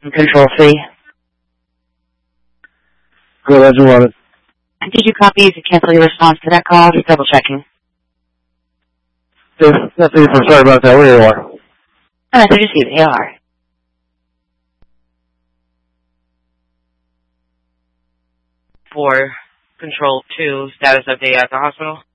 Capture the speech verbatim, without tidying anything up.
Control three. Go ahead, you want it. Did you copy to cancel your response to that call? Just double checking. Yes, that's it. Sorry about that. Where you are? Oh, I just see they are. For Control two, status update at the hospital.